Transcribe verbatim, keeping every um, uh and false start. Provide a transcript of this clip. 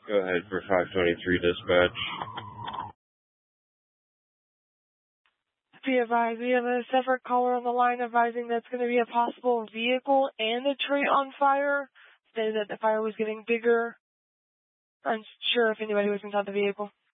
Go ahead for five twenty-three dispatch. Be advised, we have a separate caller on the line advising that's going to be a possible vehicle and a tree on fire. Stated that the fire was getting bigger. I'm sure if anybody was inside the vehicle.